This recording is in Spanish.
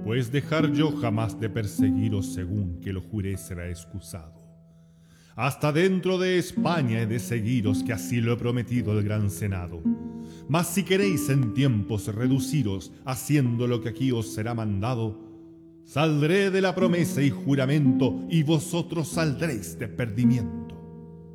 pues dejar yo jamás de perseguiros según que lo juré será excusado. Hasta dentro de España he de seguiros, que así lo he prometido el gran Senado. Mas si queréis en tiempos reduciros, haciendo lo que aquí os será mandado, saldré de la promesa y juramento, y vosotros saldréis de perdimiento.